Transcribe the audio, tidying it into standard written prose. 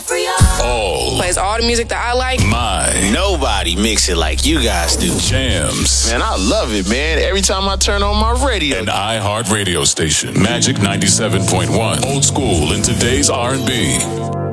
All Plays all the music that I like. my Nobody mix it like you guys do. jams. Man, I love it, man. Every time I turn on my radio. An iHeart radio station. Magic 97.1. Old school in today's R&B.